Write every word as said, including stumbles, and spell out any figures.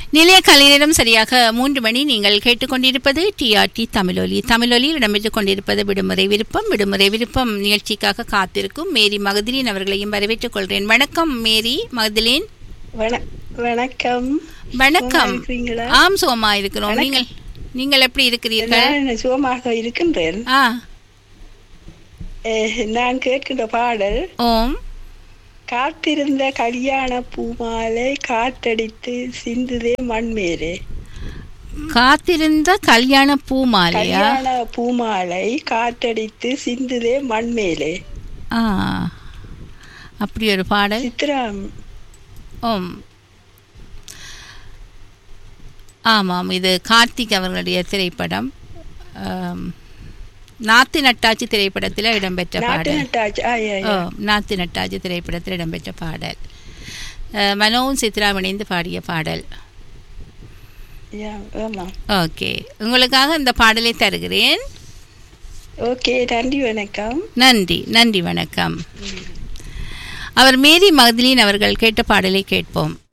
நிலைய கலைஞரும் சரியாக மூன்று மணி. நீங்கள் கேட்டுக்கொண்டிருப்பது டிஆர்டி தமிழொலி. தமிழொலியில் இடம்பெற்றுக் கொண்டிருப்பது விடுமுறை விருப்பம். விடுமுறை விருப்பம் நிகழ்ச்சிக்காக காத்திருக்கும் மேரி மகதிலின் அவர்களையும் வரவேற்றுக் கொள்கிறேன். வணக்கம் மேரி மகதிலின். வணக்கம். வணக்கம். ஆம், சுகமா இருக்கிறோம். நீங்கள் நீங்கள் எப்படி இருக்கிறீர்கள்? சுகமாக இருக்கின்றேன். ஆ, நான் கேட்கின்ற பாடல் ஓம் காத்திருந்த கல்யாண பூமாலை காற்றடித்து சிந்துதே மண்மேலே. காத்திருந்த கல்யாண பூமாலையா? கல்யாண பூமாலை காற்றடித்து சிந்துதே மண்மேலே. ஆ, அப்படி ஒரு பாடல். சித்ராம். ஓம், ஆமாம், இது கார்த்திக் அவர்களுடைய திரைப்படம். நாத்து நட்டாச்சி திரைப்படத்தில் இடம்பெற்ற பாடல். நாத்து நட்டாச்சி திரைப்படத்தில் இடம்பெற்ற பாடல். மனோவும் சித்ராம் இணைந்து பாடிய பாடல். ஓகே, உங்களுக்காக இந்த பாடலை தருகிறேன். ஓகே, நன்றி, வணக்கம். நன்றி நன்றி வணக்கம். அவர் மேரி மகதிலின் அவர்கள் கேட்ட பாடலை கேட்போம்.